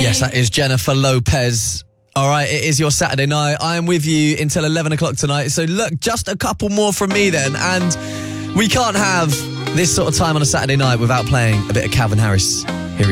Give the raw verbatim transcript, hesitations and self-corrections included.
Yes, that is Jennifer Lopez. All right, it is your Saturday night. I am with you until eleven o'clock tonight. So look, just a couple more from me then. And we can't have this sort of time on a Saturday night without playing a bit of Calvin Harris.